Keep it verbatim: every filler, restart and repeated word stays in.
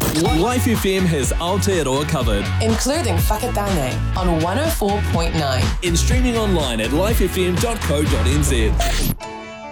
Life F M has Aotearoa covered. Including Whakatane on one oh four point nine. In streaming online at life f m dot co dot n z.